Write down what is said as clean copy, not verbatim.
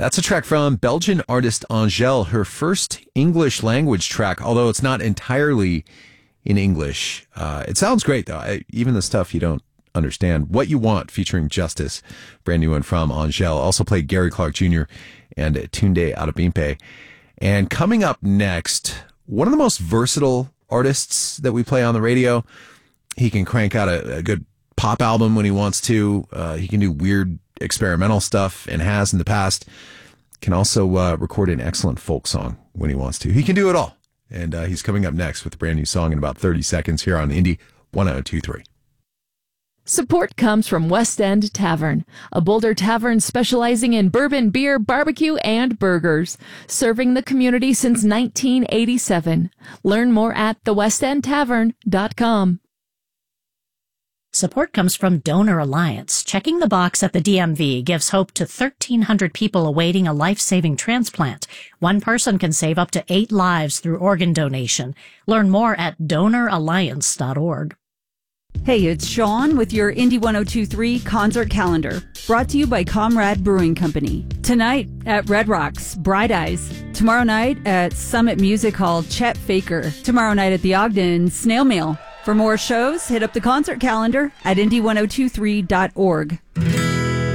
That's a track from Belgian artist Angèle, her first English language track, although it's not entirely in English. It sounds great, though. Even the stuff you don't understand. What You Want, featuring Justice, brand new one from Angèle. Also played Gary Clark Jr. and Tunde Adebimpe. And coming up next, one of the most versatile artists that we play on the radio. He can crank out a good pop album when he wants to. He can do weird experimental stuff and has in the past. Can also record an excellent folk song when he wants to. He can do it all. And he's coming up next with a brand new song in about 30 seconds here on Indie 1023. Support comes from West End Tavern, a Boulder tavern specializing in bourbon, beer, barbecue, and burgers, serving the community since 1987. Learn more at thewestendtavern.com. Support comes from Donor Alliance. Checking the box at the DMV gives hope to 1,300 people awaiting a life-saving transplant. One person can save up to 8 lives through organ donation. Learn more at donoralliance.org. Hey, it's Sean with your Indie 1023 concert calendar, brought to you by Comrade Brewing Company. Tonight at Red Rocks, Bright Eyes. Tomorrow night at Summit Music Hall, Chet Faker. Tomorrow night at the Ogden, Snail Mail. For more shows, hit up the concert calendar at indie1023.org.